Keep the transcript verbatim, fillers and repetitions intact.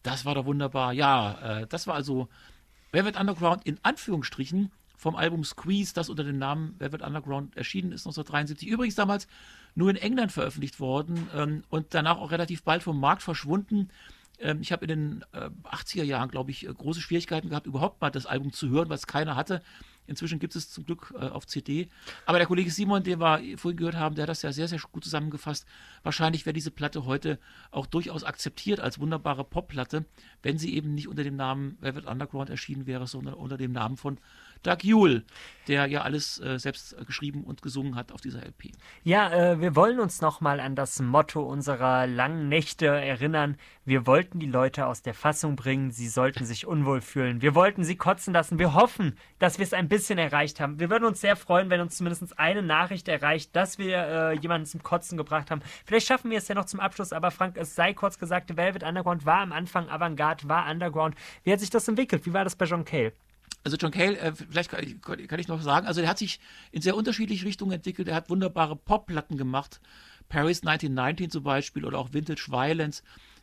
Das war doch wunderbar. Ja, äh, das war also Velvet Underground in Anführungsstrichen vom Album Squeeze, das unter dem Namen Velvet Underground erschienen ist neunzehnhundertdreiundsiebzig. Übrigens damals nur in England veröffentlicht worden ähm, und danach auch relativ bald vom Markt verschwunden. Ähm, ich habe in den äh, achtziger Jahren, glaube ich, äh, große Schwierigkeiten gehabt, überhaupt mal das Album zu hören, was keiner hatte. Inzwischen gibt es zum Glück äh, auf C D. Aber der Kollege Simon, den wir vorhin gehört haben, der hat das ja sehr, sehr gut zusammengefasst. Wahrscheinlich wäre diese Platte heute auch durchaus akzeptiert als wunderbare Popplatte, wenn sie eben nicht unter dem Namen Velvet Underground erschienen wäre, sondern unter dem Namen von Doug Yule, der ja alles äh, selbst äh, geschrieben und gesungen hat auf dieser L P. Ja, äh, wir wollen uns nochmal an das Motto unserer langen Nächte erinnern. Wir wollten die Leute aus der Fassung bringen, sie sollten sich unwohl fühlen. Wir wollten sie kotzen lassen. Wir hoffen, dass wir es ein bisschen erreicht haben. Wir würden uns sehr freuen, wenn uns zumindest eine Nachricht erreicht, dass wir äh, jemanden zum Kotzen gebracht haben. Vielleicht schaffen wir es ja noch zum Abschluss, aber Frank, es sei kurz gesagt, Velvet Underground war am Anfang Avantgarde, war Underground. Wie hat sich das entwickelt? Wie war das bei John Cale? Also John Cale, äh, vielleicht kann ich, kann ich noch sagen, also der hat sich in sehr unterschiedliche Richtungen entwickelt. Er hat wunderbare Popplatten gemacht, Paris neunzehnhundertneunzehn zum Beispiel oder auch Vintage Violence.